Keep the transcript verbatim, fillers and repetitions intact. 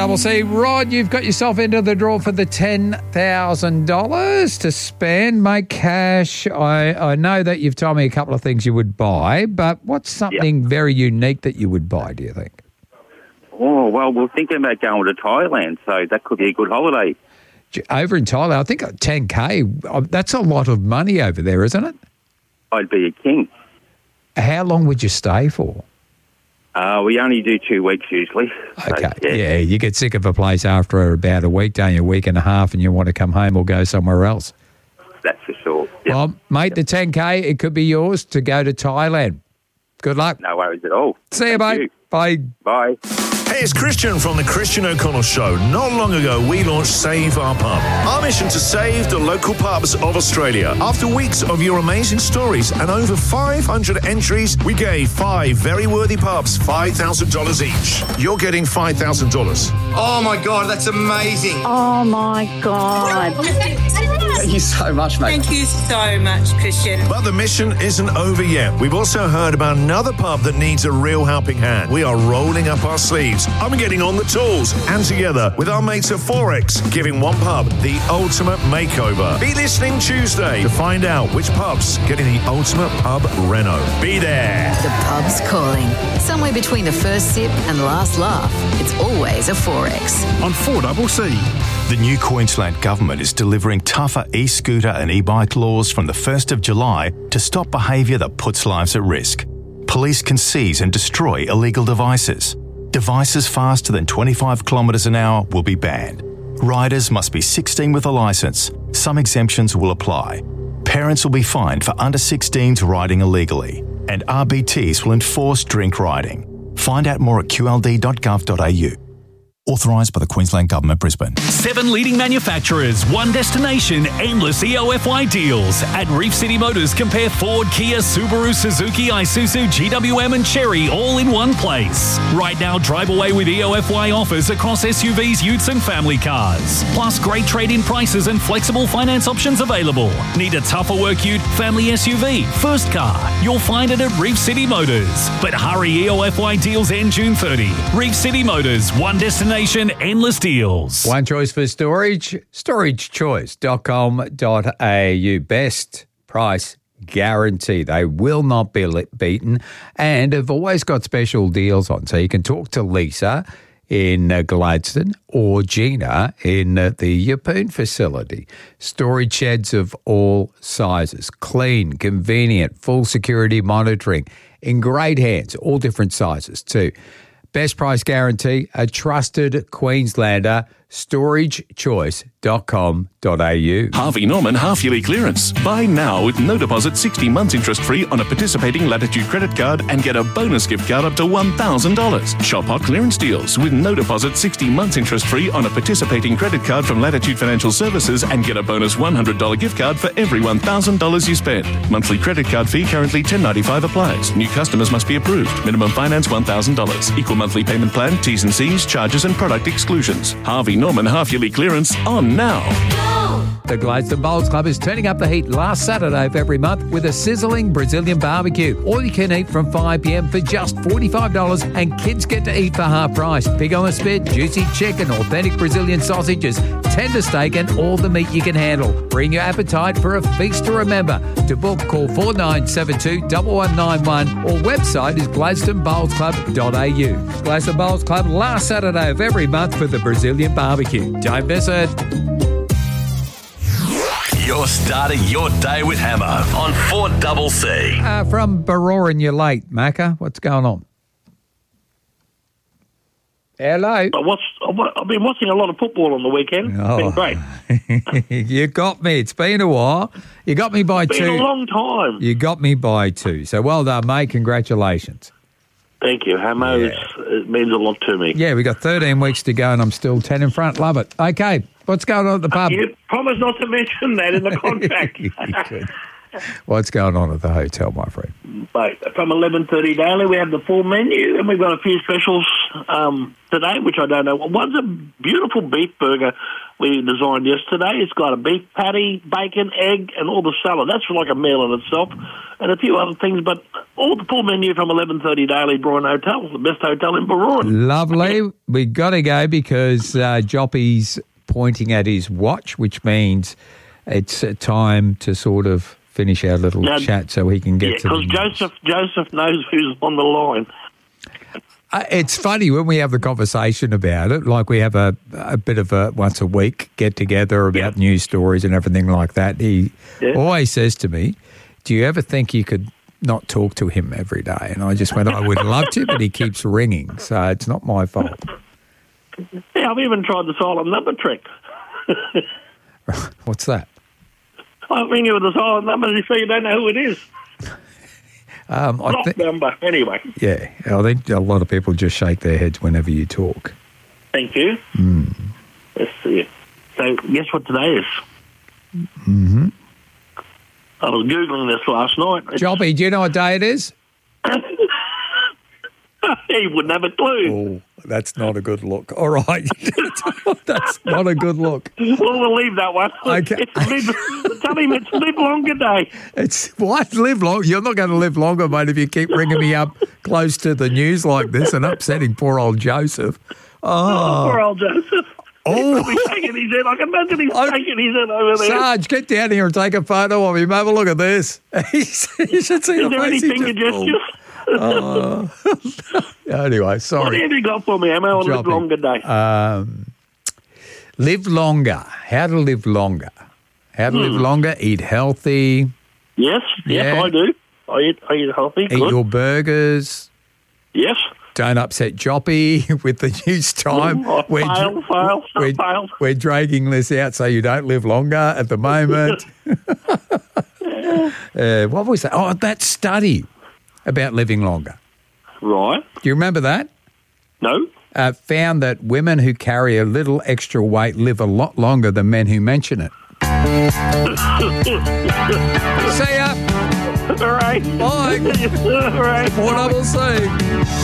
Double C. Rod, you've got yourself into the draw for the ten thousand dollars to spend. Make cash. I, I know that you've told me a couple of things you would buy, but what's something yep. very unique that you would buy, do you think? Oh, well, we're thinking about going to Thailand, so that could be a good holiday. Over in Thailand, I think ten K, that's a lot of money over there, isn't it? I'd be a king. How long would you stay for? Uh, we only do two weeks usually. Okay, so, yeah. yeah, you get sick of a place after about a week, don't you? A week and a half, and you want to come home or go somewhere else. That's for sure. Yep. Well, mate, the ten K, it could be yours to go to Thailand. Good luck. No worries at all. See you, Thank mate. You. Bye. Bye. Hey, it's Christian from the Christian O'Connell Show. Not long ago, we launched Save Our Pub. Our mission to save the local pubs of Australia. After weeks of your amazing stories and over five hundred entries, we gave five very worthy pubs five thousand dollars each. You're getting five thousand dollars. Oh, my God, that's amazing. Oh, my God. Thank you so much, mate. Thank you so much, Christian. But the mission isn't over yet. We've also heard about another pub that needs a real helping hand. We are rolling up our sleeves. I'm getting on the tools. And together with our mates at Forex, giving one pub the ultimate makeover. Be listening Tuesday to find out which pub's getting the ultimate pub reno. Be there. The pub's calling. Somewhere between the first sip and last laugh, it's always a Forex. On four C C. The new Queensland Government is delivering tougher e-scooter and e-bike laws from the first of July to stop behaviour that puts lives at risk. Police can seize and destroy illegal devices. Devices faster than twenty-five kilometres an hour will be banned. Riders must be sixteen with a licence. Some exemptions will apply. Parents will be fined for under sixteens riding illegally. And R B Ts will enforce drink riding. Find out more at q l d dot gov dot a u. Authorised by the Queensland Government, Brisbane. Seven leading manufacturers, one destination, endless E O F Y deals. At Reef City Motors, compare Ford, Kia, Subaru, Suzuki, Isuzu, G W M and Chery all in one place. Right now, drive away with E O F Y offers across S U Vs, utes and family cars. Plus great trade-in prices and flexible finance options available. Need a tougher work ute, family S U V, first car? You'll find it at Reef City Motors. But hurry, E O F Y deals end June thirtieth. Reef City Motors, one destination, endless deals. One choice for storage, storage choice dot com dot a u. Best price guarantee. They will not be beaten and have always got special deals on. So you can talk to Lisa in uh, Gladstone or Gina in uh, the Yeppoon facility. Storage sheds of all sizes. Clean, convenient, full security monitoring. In great hands, all different sizes too. Best price guarantee, a trusted Queenslander, storage choice dot com dot a u. Harvey Norman half-yearly clearance. Buy now with no deposit, sixty months interest-free on a participating Latitude credit card and get a bonus gift card up to one thousand dollars. Shop hot clearance deals with no deposit, sixty months interest-free on a participating credit card from Latitude Financial Services and get a bonus one hundred dollars gift card for every one thousand dollars you spend. Monthly credit card fee currently ten ninety-five applies. New customers must be approved. Minimum finance one thousand dollars. Equal monthly payment plan, T's and C's, charges and product exclusions. Harvey Norman half-yearly clearance on now. The Gladstone Bowls Club is turning up the heat last Saturday of every month with a sizzling Brazilian barbecue. All you can eat from five p.m. for just forty-five dollars and kids get to eat for half price. Pig on the spit, juicy chicken, authentic Brazilian sausages, tender steak and all the meat you can handle. Bring your appetite for a feast to remember. To book, call four nine seven two, one one nine one or website is gladstone bowls club dot a u. Gladstone Bowls Club last Saturday of every month for the Brazilian barbecue. Don't miss it. You're starting your day with Hammer on four C C. Uh, from Barorin, you're late, Macca. What's going on? Hello. I watched, I've been watching a lot of football on the weekend. Oh. It's been great. You got me. It's been a while. You got me by it's two. It's been a long time. You got me by two. So well done, mate. Congratulations. Thank you, Hammer. Yeah. It's, it means a lot to me. Yeah, we got thirteen weeks to go and I'm still ten in front. Love it. Okay, what's going on at the pub? You promised not to mention that in the contract. What's going on at the hotel, my friend? Mate, from eleven thirty daily, we have the full menu, and we've got a few specials um, today, which I don't know. One's a beautiful beef burger we designed yesterday. It's got a beef patty, bacon, egg, and all the salad. That's like a meal in itself, and a few other things. But all the full menu from eleven thirty daily, Brown Hotel, the best hotel in Baroon. Lovely. We got to go because uh, Joppy's pointing at his watch, which means it's uh, time to sort of finish our little now, chat so he can get yeah, to the because Joseph, Joseph knows who's on the line. Uh, it's funny when we have the conversation about it, like we have a, a bit of a once a week get together about yeah. news stories and everything like that. He yeah. always says to me, do you ever think you could not talk to him every day? And I just went, I would love to, but he keeps ringing, so it's not my fault. Yeah, I've even tried the silent number trick. What's that? I'll ring you with a silent number so you don't know who it is. Um, I Block think, number, anyway. Yeah, I think a lot of people just shake their heads whenever you talk. Thank you. Mm. Let's see. So, guess what today is? Mm-hmm. I was Googling this last night. Joppy, do you know what day it is? He wouldn't have a clue. Oh, that's not a good look. All right. That's not a good look. Well, we'll leave that one. Okay. It's live, tell him it's live longer day. It's what? Live long? You're not going to live longer, mate, if you keep ringing me up close to the news like this and upsetting poor old Joseph. Oh, oh poor old Joseph. Oh. He's shaking his head. I can imagine he's I, shaking his head over there. Sarge, get down here and take a photo of him. Have a look at this. you should see Is the there face any he finger just pulled. gestures? Uh, anyway, sorry. What have you got for me? Am I on live longer day? Um, live longer. How to live longer. How to hmm. live longer. Eat healthy. Yes, yes, yeah. I do. I eat, I eat healthy. Eat Good. your burgers. Yes. Don't upset Joppy with the news time. Oh, we're, fail, fail, we're, fail. we're dragging this out so you don't live longer at the moment. uh, what was that? Oh, that study about living longer. Right. Do you remember that? No. Uh, found that women who carry a little extra weight live a lot longer than men who mention it. See ya. All right. Bye. All right. Four double C.